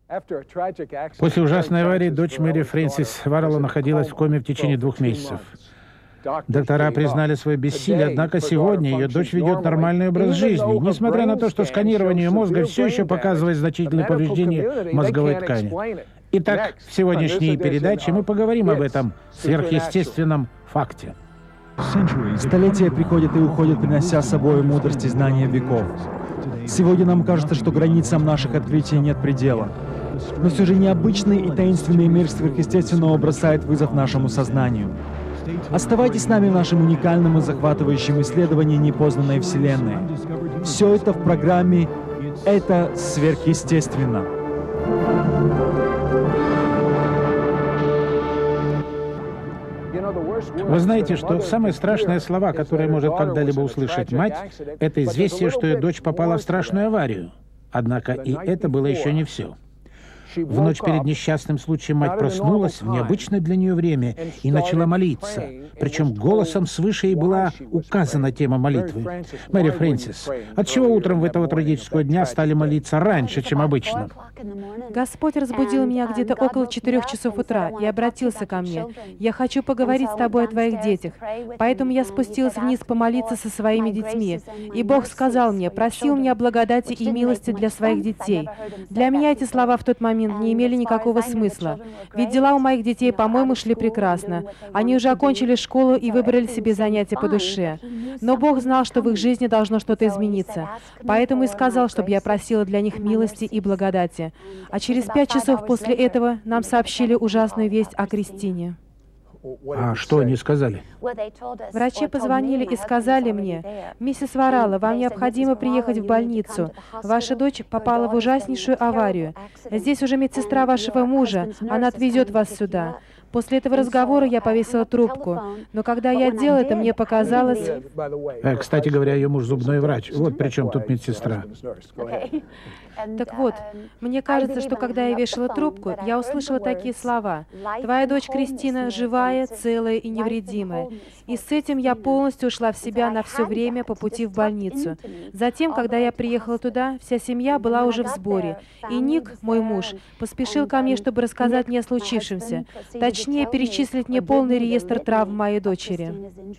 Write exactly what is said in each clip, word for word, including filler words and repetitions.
После ужасной аварии дочь Мэри Фрэнсис Варрелла находилась в коме в течение двух месяцев. Доктора признали свое бессилие, однако сегодня ее дочь ведет нормальный образ жизни, несмотря на то, что сканирование мозга все еще показывает значительные повреждения мозговой ткани. Итак, в сегодняшней передаче мы поговорим об этом сверхъестественном факте. Столетия приходят и уходят, принося с собой мудрость и знания веков. Сегодня нам кажется, что границам наших открытий нет предела. Но все же необычный и таинственный мир сверхъестественного бросает вызов нашему сознанию. Оставайтесь с нами в нашем уникальном и захватывающем исследовании непознанной Вселенной. Все это в программе «Это сверхъестественно». Вы знаете, что самые страшные слова, которые может когда-либо услышать мать, это известие, что ее дочь попала в страшную аварию. Однако и это было еще не все. В ночь перед несчастным случаем мать проснулась в необычное для нее время и начала молиться. Причем голосом свыше ей была указана тема молитвы. Мэри Фрэнсис, отчего утром в этого трагического дня стали молиться раньше, чем обычно? Господь разбудил меня где-то около четырех часов утра и обратился ко мне. «Я хочу поговорить с тобой о твоих детях». Поэтому я спустилась вниз помолиться со своими детьми. И Бог сказал мне: «Проси у меня благодати и милости для своих детей». Для меня эти слова в тот момент не имели никакого смысла. Ведь дела у моих детей, по-моему, шли прекрасно. Они уже окончили школу и выбрали себе занятия по душе. Но Бог знал, что в их жизни должно что-то измениться. Поэтому и сказал, чтобы я просила для них милости и благодати. А через пять часов после этого нам сообщили ужасную весть о Кристине. А что они сказали? Врачи позвонили и сказали мне: «Миссис Варрелла, вам необходимо приехать в больницу. Ваша дочь попала в ужаснейшую аварию. Здесь уже медсестра вашего мужа, она отвезет вас сюда». После этого разговора я повесила трубку. Но когда я делала это, мне показалось... Э, кстати говоря, ее муж зубной врач. Вот при чем тут медсестра. Так вот, мне кажется, что когда я вешала трубку, я услышала такие слова: «Твоя дочь Кристина живая, целая и невредимая». И с этим я полностью ушла в себя на все время по пути в больницу. Затем, когда я приехала туда, вся семья была уже в сборе. И Ник, мой муж, поспешил ко мне, чтобы рассказать мне о случившемся. Точнее, перечислить мне полный реестр травм моей дочери.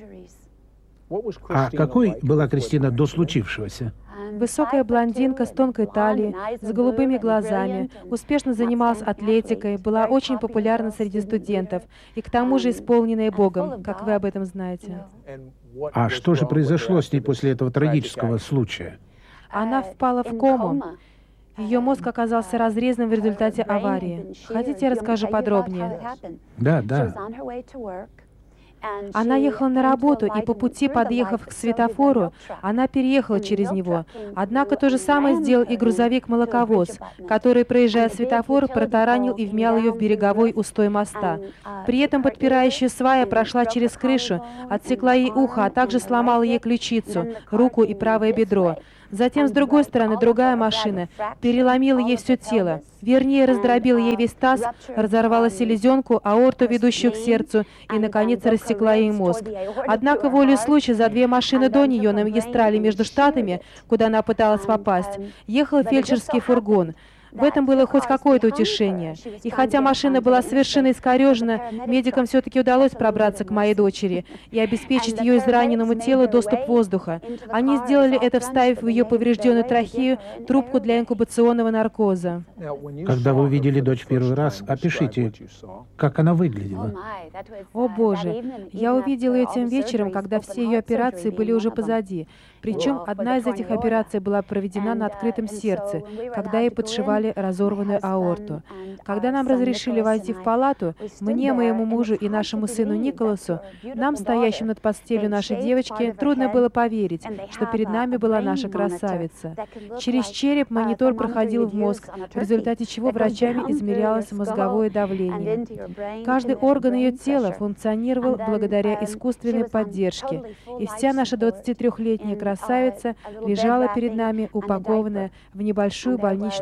А какой была Кристина до случившегося? Высокая блондинка с тонкой талией, с голубыми глазами, успешно занималась атлетикой, была очень популярна среди студентов и к тому же исполненная Богом, как вы об этом знаете. А что же произошло с ней после этого трагического случая? Она впала в кому. Ее мозг оказался разрезанным в результате аварии. Хотите, я расскажу подробнее? Да, да. Она ехала на работу, и по пути, подъехав к светофору, она переехала через него. Однако то же самое сделал и грузовик-молоковоз, который, проезжая светофор, протаранил и вмял ее в береговой устой моста. При этом подпирающая свая прошла через крышу, отсекла ей ухо, а также сломала ей ключицу, руку и правое бедро. Затем, с другой стороны, другая машина переломила ей все тело, вернее, раздробила ей весь таз, разорвала селезенку, аорту, ведущую к сердцу, и, наконец, рассекла ей мозг. Однако, волей случая, за две машины до нее на магистрали между штатами, куда она пыталась попасть, ехал фельдшерский фургон. В этом было хоть какое-то утешение. И хотя машина была совершенно искорежена, медикам все-таки удалось пробраться к моей дочери и обеспечить ее израненному телу доступ воздуха. Они сделали это, вставив в ее поврежденную трахею трубку для инкубационного наркоза. Когда вы увидели дочь в первый раз, опишите, как она выглядела. О боже, я увидела ее тем вечером, когда все ее операции были уже позади. Причем одна из этих операций была проведена на открытом сердце, когда ей подшивали разорванную аорту. Когда нам разрешили войти в палату, мне, моему мужу и нашему сыну Николасу, нам, стоящим над постелью нашей девочки, трудно было поверить, что перед нами была наша красавица. Через череп монитор проходил в мозг, в результате чего врачами измерялось мозговое давление. Каждый орган ее тела функционировал благодаря искусственной поддержке, и вся наша двадцатитрёхлетняя красавица лежала перед нами, упакованная в небольшую больничную простыню.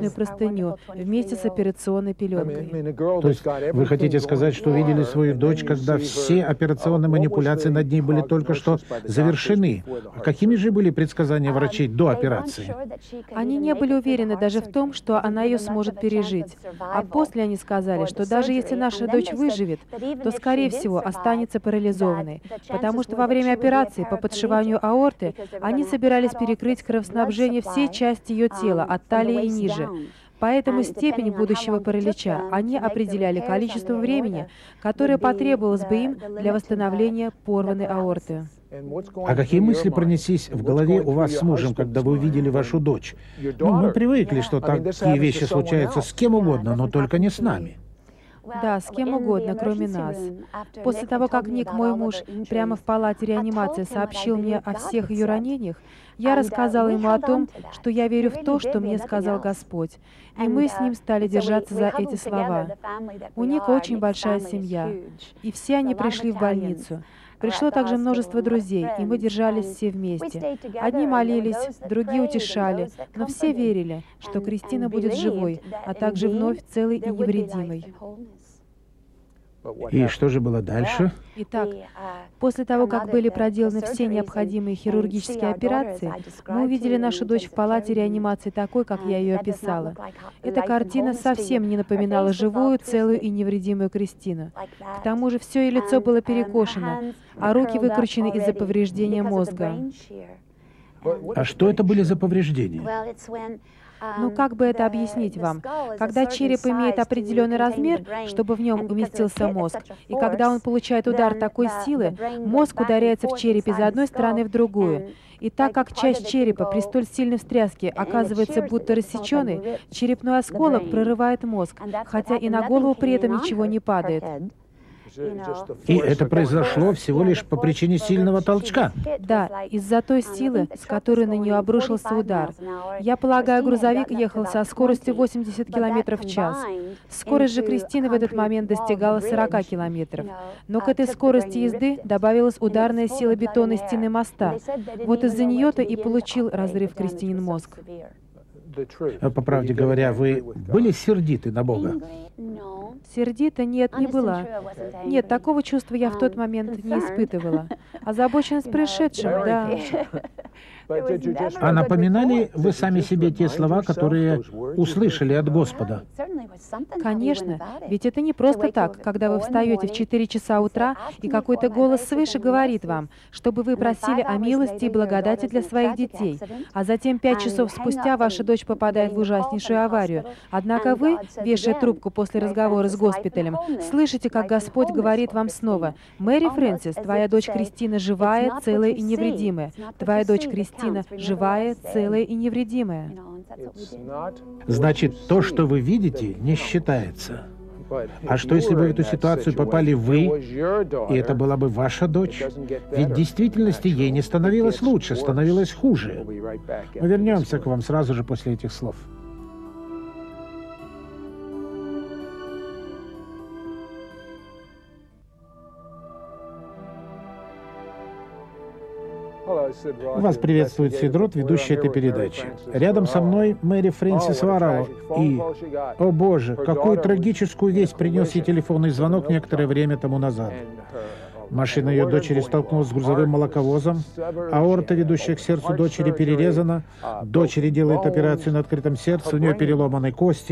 простыню вместе с операционной пеленкой. То есть вы хотите сказать, что увидели свою дочь, когда все операционные манипуляции над ней были только что завершены? А какими же были предсказания врачей до операции? Они не были уверены даже в том, что она ее сможет пережить. А после они сказали, что даже если наша дочь выживет, то, скорее всего, останется парализованной, потому что во время операции по подшиванию аорты они собирались перекрыть кровоснабжение всей части ее тела, от талии и ниже. Поэтому степень будущего паралича они определяли количеством времени, которое потребовалось бы им для восстановления порванной аорты. А какие мысли пронеслись в голове у вас с мужем, когда вы увидели вашу дочь? Ну, мы привыкли, что такие вещи случаются с кем угодно, но только не с нами. Да, с кем угодно, кроме нас. После того, как Ник, мой муж, прямо в палате реанимации сообщил мне о всех ее ранениях, я рассказала ему о том, что я верю в то, что мне сказал Господь. И мы с ним стали держаться за эти слова. У Ника очень большая семья, и все они пришли в больницу. Пришло также множество друзей, и мы держались все вместе. Одни молились, другие утешали, но все верили, что Кристина будет живой, а также вновь целой и невредимой. И что же было дальше? Итак, после того, как были проделаны все необходимые хирургические операции, мы увидели нашу дочь в палате реанимации такой, как я ее описала. Эта картина совсем не напоминала живую, целую и невредимую Кристину. К тому же все ее лицо было перекошено, а руки выкручены из-за повреждения мозга. А что это были за повреждения? Ну, как бы это объяснить вам? Когда череп имеет определенный размер, чтобы в нем уместился мозг, и когда он получает удар такой силы, мозг ударяется в череп из одной стороны в другую. И так как часть черепа при столь сильной встряске оказывается будто рассеченной, черепной осколок прорывает мозг, хотя и на голову при этом ничего не падает. И это произошло всего лишь по причине сильного толчка. Да, из-за той силы, с которой на нее обрушился удар. Я полагаю, грузовик ехал со скоростью восемьдесят километров в час. Скорость же Кристины в этот момент достигала сорока километров. Но к этой скорости езды добавилась ударная сила бетонной стены моста. Вот из-за нее-то и получил разрыв Кристинин мозг. А по правде говоря, вы были сердиты на Бога? Сердита? Нет, не была. Нет, такого чувства я в тот момент не испытывала. Озабоченность происшедшим, да. А напоминали вы сами себе те слова, которые услышали от Господа? Конечно, ведь это не просто так, когда вы встаете в четыре часа утра, и какой-то голос свыше говорит вам, чтобы вы просили о милости и благодати для своих детей, а затем пять часов спустя ваша дочь попадает в ужаснейшую аварию. Однако вы, вешая трубку после разговора с госпиталем, слышите, как Господь говорит вам снова: «Мэри Фрэнсис, твоя дочь Кристина живая, целая и невредимая. Твоя дочь Кристина живая, целая и невредимая». Значит, то, что вы видите, не считается. А что, если бы в эту ситуацию попали вы, и это была бы ваша дочь? Ведь в действительности ей не становилось лучше, становилось хуже. Мы вернемся к вам сразу же после этих слов. Вас приветствует Сидрот, ведущий этой передачи. Рядом со мной Мэри Фрэнсис Варрелл. И, о боже, какую трагическую весть принес ей телефонный звонок некоторое время тому назад. Машина ее дочери столкнулась с грузовым молоковозом, аорта, ведущая к сердцу дочери, перерезана, дочери делают операцию на открытом сердце, у нее переломаны кости.